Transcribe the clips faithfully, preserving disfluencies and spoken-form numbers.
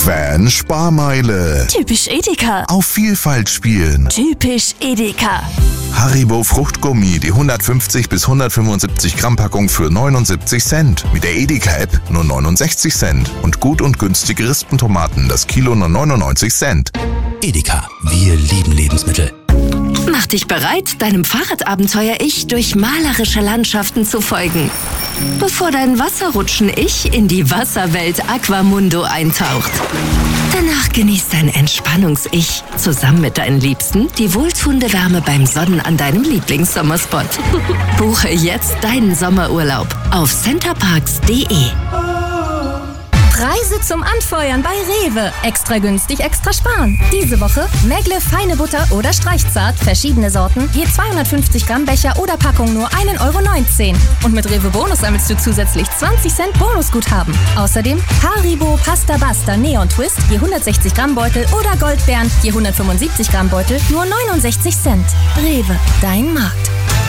Fan-Sparmeile. Typisch Edeka. Auf Vielfalt spielen. Typisch Edeka. Haribo Fruchtgummi, die hundertfünfzig bis hundertfünfundsiebzig Gramm Packung für neunundsiebzig Cent. Mit der Edeka-App nur neunundsechzig Cent. Und gut und günstige Rispentomaten, das Kilo nur neunundneunzig Cent. Edeka, wir lieben Lebensmittel. Mach dich bereit, deinem Fahrradabenteuer-Ich durch malerische Landschaften zu folgen. Bevor dein Wasserrutschen-Ich in die Wasserwelt Aquamundo eintaucht. Danach genießt dein Entspannungs-Ich zusammen mit deinen Liebsten die wohltuende Wärme beim Sonnen an deinem Lieblingssommerspot. Buche jetzt deinen Sommerurlaub auf centerparks punkt de. Preise zum Anfeuern bei Rewe. Extra günstig, extra sparen. Diese Woche Megle feine Butter oder Streichzart, verschiedene Sorten, je zweihundertfünfzig Gramm Becher oder Packung nur ein Euro neunzehn. Und mit Rewe Bonus sammelst du zusätzlich zwanzig Cent Bonusguthaben. Außerdem Haribo Pasta Basta Neon Twist, je hundertsechzig Gramm Beutel oder Goldbeeren, je hundertfünfundsiebzig Gramm Beutel, nur neunundsechzig Cent. Rewe, dein Markt.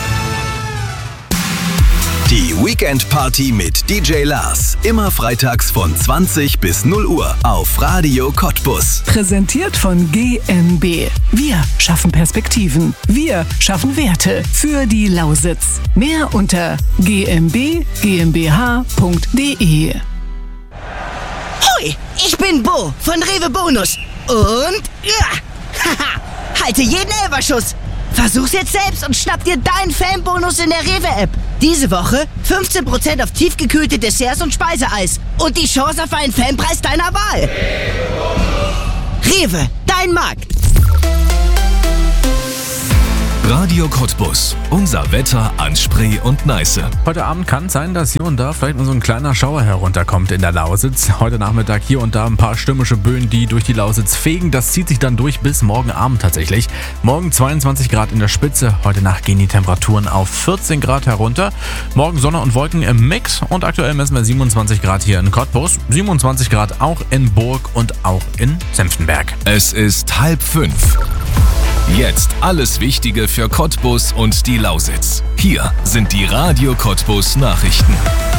Die Weekend Party mit D J Lars. Immer freitags von zwanzig bis null Uhr auf Radio Cottbus. Präsentiert von G M B. Wir schaffen Perspektiven. Wir schaffen Werte für die Lausitz. Mehr unter g m b g m b h punkt de. Hoi, ich bin Bo von Rewe Bonus. Und ja, haha, halte jeden Elferschuss. Versuch's jetzt selbst und schnapp dir deinen Fanbonus in der Rewe-App. Diese Woche fünfzehn Prozent auf tiefgekühlte Desserts und Speiseeis. Und die Chance auf einen Fanpreis deiner Wahl. Rewe, dein Markt. Radio Cottbus. Unser Wetter an Spree und Neiße. Heute Abend kann es sein, dass hier und da vielleicht mal so ein kleiner Schauer herunterkommt in der Lausitz. Heute Nachmittag hier und da ein paar stürmische Böen, die durch die Lausitz fegen. Das zieht sich dann durch bis morgen Abend tatsächlich. Morgen zweiundzwanzig Grad in der Spitze. Heute Nacht gehen die Temperaturen auf vierzehn Grad herunter. Morgen Sonne und Wolken im Mix. Und aktuell messen wir siebenundzwanzig Grad hier in Cottbus. siebenundzwanzig Grad auch in Burg und auch in Senftenberg. Es ist halb fünf. Jetzt alles Wichtige für Cottbus und die Lausitz. Hier sind die Radio Cottbus Nachrichten.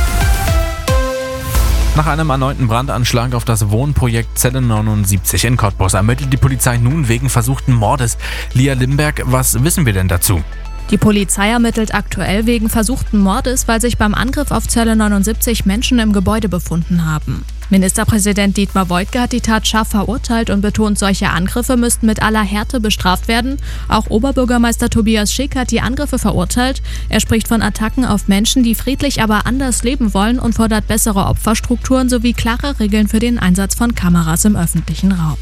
Nach einem erneuten Brandanschlag auf das Wohnprojekt Zelle neunundsiebzig in Cottbus ermittelt die Polizei nun wegen versuchten Mordes. Lia Limberg, was wissen wir denn dazu? Die Polizei ermittelt aktuell wegen versuchten Mordes, weil sich beim Angriff auf Zelle neunundsiebzig Menschen im Gebäude befunden haben. Ministerpräsident Dietmar Woidke hat die Tat scharf verurteilt und betont, solche Angriffe müssten mit aller Härte bestraft werden. Auch Oberbürgermeister Tobias Schick hat die Angriffe verurteilt. Er spricht von Attacken auf Menschen, die friedlich, aber anders leben wollen und fordert bessere Opferstrukturen sowie klare Regeln für den Einsatz von Kameras im öffentlichen Raum.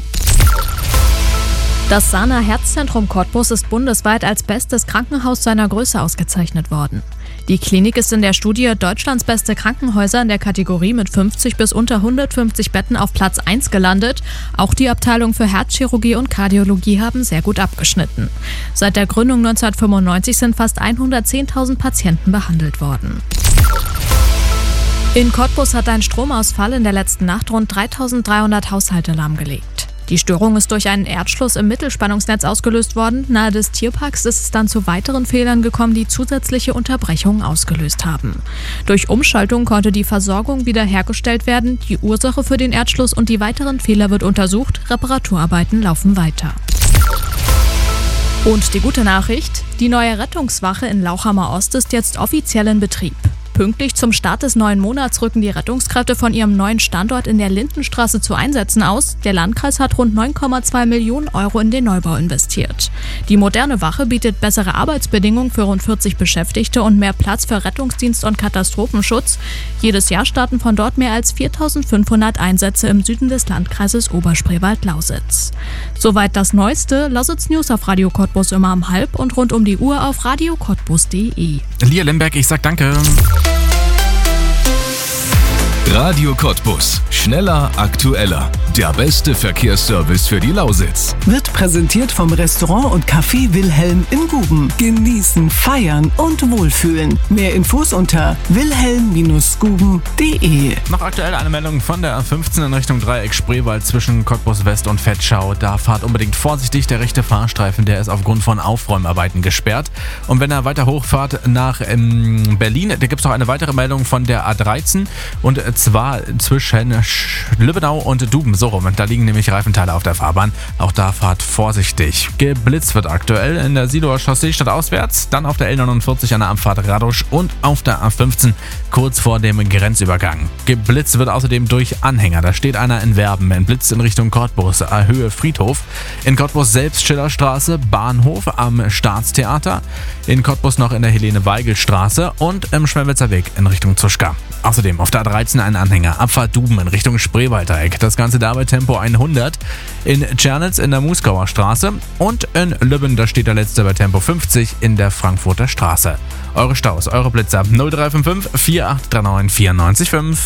Das Sana Herzzentrum Cottbus ist bundesweit als bestes Krankenhaus seiner Größe ausgezeichnet worden. Die Klinik ist in der Studie Deutschlands beste Krankenhäuser in der Kategorie mit fünfzig bis unter hundertfünfzig Betten auf Platz eins gelandet. Auch die Abteilung für Herzchirurgie und Kardiologie haben sehr gut abgeschnitten. Seit der Gründung neunzehnhundertfünfundneunzig sind fast hundertzehntausend Patienten behandelt worden. In Cottbus hat ein Stromausfall in der letzten Nacht rund dreitausenddreihundert Haushalte lahmgelegt. Die Störung ist durch einen Erdschluss im Mittelspannungsnetz ausgelöst worden. Nahe des Tierparks ist es dann zu weiteren Fehlern gekommen, die zusätzliche Unterbrechungen ausgelöst haben. Durch Umschaltung konnte die Versorgung wiederhergestellt werden. Die Ursache für den Erdschluss und die weiteren Fehler wird untersucht. Reparaturarbeiten laufen weiter. Und die gute Nachricht: Die neue Rettungswache in Lauchhammer Ost ist jetzt offiziell in Betrieb. Pünktlich zum Start des neuen Monats rücken die Rettungskräfte von ihrem neuen Standort in der Lindenstraße zu Einsätzen aus. Der Landkreis hat rund neun Komma zwei Millionen Euro in den Neubau investiert. Die moderne Wache bietet bessere Arbeitsbedingungen für rund vierzig Beschäftigte und mehr Platz für Rettungsdienst und Katastrophenschutz. Jedes Jahr starten von dort mehr als viertausendfünfhundert Einsätze im Süden des Landkreises Oberspreewald-Lausitz. Soweit das Neueste. Lausitz News auf Radio Cottbus immer um halb und rund um die Uhr auf radio cottbus punkt de. Lia Limberg, ich sag danke. Radio Cottbus. Schneller, aktueller. Der beste Verkehrsservice für die Lausitz. Wird präsentiert vom Restaurant und Café Wilhelm in Guben. Genießen, feiern und wohlfühlen. Mehr Infos unter wilhelm Bindestrich guben punkt de. Noch aktuell eine Meldung von der A fünfzehn in Richtung Dreieck Spreewald zwischen Cottbus West und Vetschau. Da fahrt unbedingt vorsichtig. Der rechte Fahrstreifen, der ist aufgrund von Aufräumarbeiten gesperrt. Und wenn ihr weiter hochfahrt nach ähm, Berlin, da gibt es noch eine weitere Meldung von der A dreizehn. Und zwar zwischen Lübbenau und Duben, so rum. Da liegen nämlich Reifenteile auf der Fahrbahn. Auch da fahrt vorsichtig. Geblitzt wird aktuell in der Siloer Chaussee stadtauswärts, dann auf der L neunundvierzig an der Abfahrt Radosch und auf der A fünfzehn kurz vor dem Grenzübergang. Geblitzt wird außerdem durch Anhänger. Da steht einer in Werben, ein Blitz in Richtung Cottbus, Höhe Friedhof. In Cottbus selbst Schillerstraße, Bahnhof am Staatstheater. In Cottbus noch in der Helene-Weigel-Straße und im Schmelwitzer Weg in Richtung Zuschka. Außerdem auf der A dreizehn ein Anhänger, Abfahrt Duben in Richtung Spreewaldereck. Das Ganze dabei Tempo hundert. In Tschernitz in der Muskauer Straße und in Lübben, da steht der letzte bei Tempo fünfzig in der Frankfurter Straße. Eure Staus, eure Blitzer null drei fünf fünf, vier acht drei neun, vier neun fünf.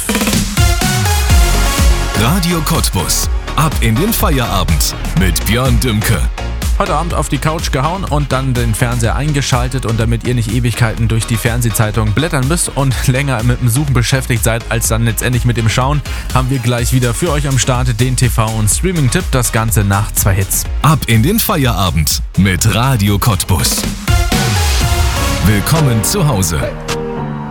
Radio Cottbus. Ab in den Feierabend mit Björn Dümke. Heute Abend auf die Couch gehauen und dann den Fernseher eingeschaltet, und damit ihr nicht Ewigkeiten durch die Fernsehzeitung blättern müsst und länger mit dem Suchen beschäftigt seid, als dann letztendlich mit dem Schauen, haben wir gleich wieder für euch am Start den T V- und Streaming-Tipp, das Ganze nach zwei Hits. Ab in den Feierabend mit Radio Cottbus. Willkommen zu Hause.